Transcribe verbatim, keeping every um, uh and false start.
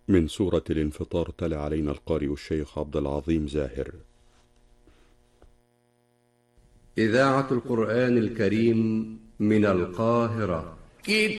من سورة الانفطار تلا علينا القارئ الشيخ عبد العظيم زاهر. إذاعة القرآن الكريم من القاهرة.